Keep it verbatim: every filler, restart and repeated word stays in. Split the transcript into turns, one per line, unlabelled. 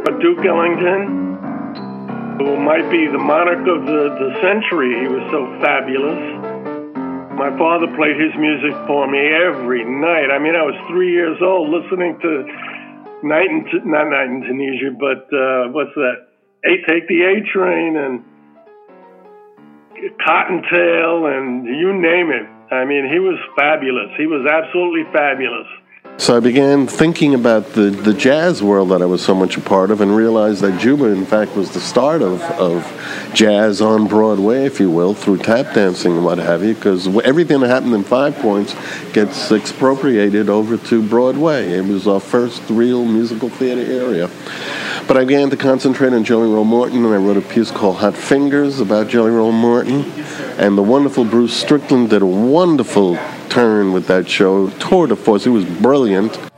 Duke Ellington, who might be the monarch of the, the century. He was so fabulous. My father played his music for me every night. I mean, I was three years old listening to Night in, not Night in Tunisia, but uh, what's that? A Take the A Train and Cottontail and you name it. I mean, he was fabulous. He was absolutely fabulous.
So I began thinking about the, the jazz world that I was so much a part of and realized that Juba, in fact, was the start of, of jazz on Broadway, if you will, through tap dancing and what have you, because everything that happened in Five Points gets expropriated over to Broadway. It was our first real musical theater area. But I began to concentrate on Jelly Roll Morton, and I wrote a piece called Hot Fingers about Jelly Roll Morton. And the wonderful Bruce Strickland did a wonderful turn with that show, tour de force. It was brilliant.